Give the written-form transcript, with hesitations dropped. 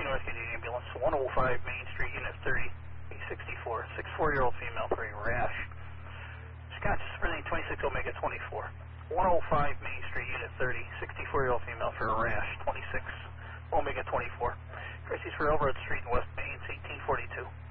North Union Ambulance, 105 Main Street, Unit 30, 64, 64-year-old female for a rash. Scott, Sprint 26 Omega 24, 105 Main Street, Unit 30, 64-year-old female for a rash, 26 Omega 24. Crises for Elbroad Street in West Main, 1842.